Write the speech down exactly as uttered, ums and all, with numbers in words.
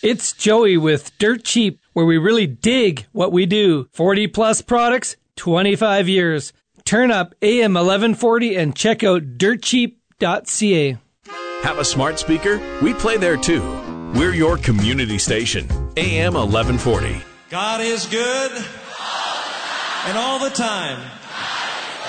It's Joey with Dirt Cheap, where we really dig what we do. forty plus products, twenty-five years. Turn up A M eleven forty and check out dirt cheap dot c a. Have a smart speaker? We play there too. We're your community station, A M eleven forty. God is good, and all the time.